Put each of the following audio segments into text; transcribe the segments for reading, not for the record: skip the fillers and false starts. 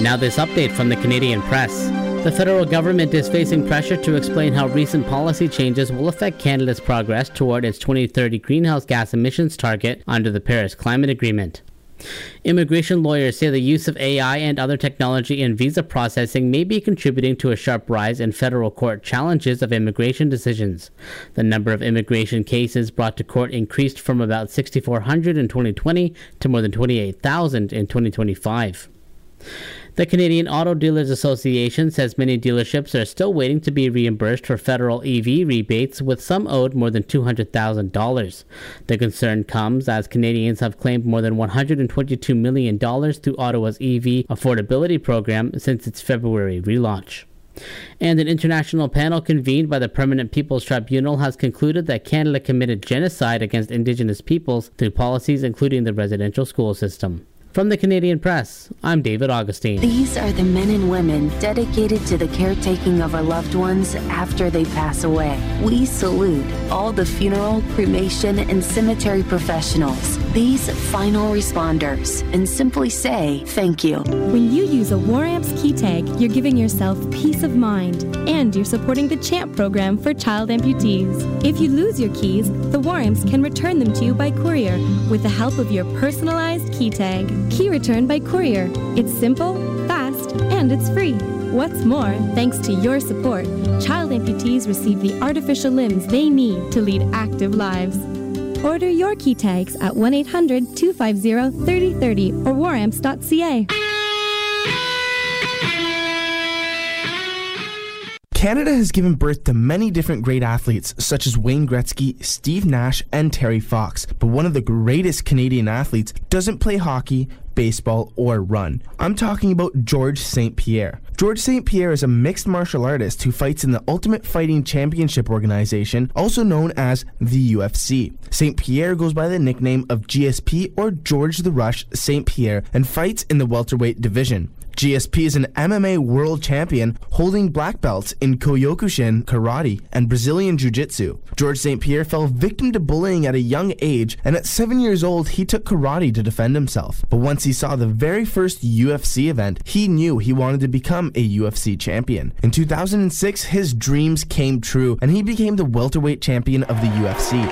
Now this update from the Canadian Press. The federal government is facing pressure to explain how recent policy changes will affect Canada's progress toward its 2030 greenhouse gas emissions target under the Paris Climate Agreement. Immigration lawyers say the use of AI and other technology in visa processing may be contributing to a sharp rise in federal court challenges of immigration decisions. The number of immigration cases brought to court increased from about 6,400 in 2020 to more than 28,000 in 2025. The Canadian Auto Dealers Association says many dealerships are still waiting to be reimbursed for federal EV rebates, with some owed more than $200,000. The concern comes as Canadians have claimed more than $122 million through Ottawa's EV affordability program since its February relaunch. And an international panel convened by the Permanent People's Tribunal has concluded that Canada committed genocide against Indigenous peoples through policies including the residential school system. From the Canadian Press, I'm David Augustine. These are the men and women dedicated to the caretaking of our loved ones after they pass away. We salute all the funeral, cremation, and cemetery professionals, these final responders, and simply say thank you. When you use a War-Amps key tag, you're giving yourself peace of mind, and you're supporting the CHAMP program for child amputees. If you lose your keys, the War-Amps can return them to you by courier with the help of your personalized key tag. Key return by courier. It's simple, fast, and it's free. What's more, thanks to your support, child amputees receive the artificial limbs they need to lead active lives. Order your key tags at 1-800-250-3030 or waramps.ca. Canada has given birth to many different great athletes, such as Wayne Gretzky, Steve Nash, and Terry Fox. But one of the greatest Canadian athletes doesn't play hockey, baseball, or run. I'm talking about George St. Pierre. George St. Pierre is a mixed martial artist who fights in the Ultimate Fighting Championship organization, also known as the UFC. St. Pierre goes by the nickname of GSP, or George the Rush St. Pierre, and fights in the welterweight division. GSP is an MMA world champion holding black belts in Kyokushin Karate and Brazilian Jiu-Jitsu. George St. Pierre fell victim to bullying at a young age, and at 7 years old he took karate to defend himself. But once he saw the very first UFC event, he knew he wanted to become a UFC champion. In 2006, his dreams came true, and he became the welterweight champion of the UFC.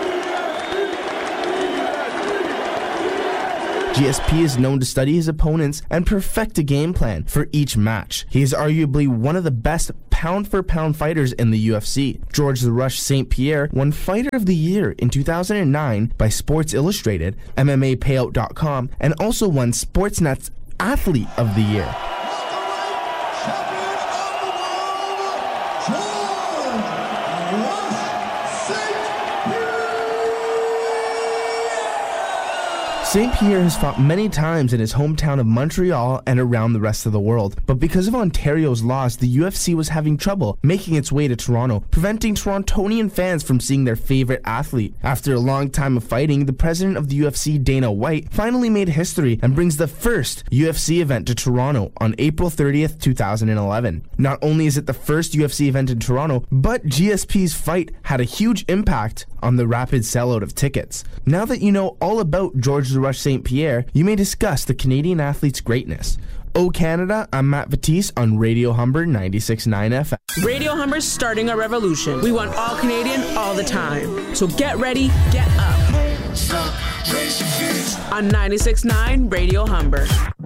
GSP is known to study his opponents and perfect a game plan for each match. He is arguably one of the best pound-for-pound fighters in the UFC. George the Rush St. Pierre won Fighter of the Year in 2009 by Sports Illustrated, MMApayout.com, and also won Sportsnet's Athlete of the Year. St. Pierre has fought many times in his hometown of Montreal and around the rest of the world, but because of Ontario's laws, the UFC was having trouble making its way to Toronto, preventing Torontonian fans from seeing their favorite athlete. After a long time of fighting, the president of the UFC, Dana White, finally made history and brings the first UFC event to Toronto on April 30th, 2011. Not only is it the first UFC event in Toronto, but GSP's fight had a huge impact on the rapid sellout of tickets. Now that you know all about George the Rush St. Pierre, you may discuss the Canadian athlete's greatness. Oh Canada, I'm Matt Batiste on Radio Humber 96.9 FM. Radio Humber's starting a revolution. We want all Canadian all the time. So get ready, get up. On 96.9 Radio Humber.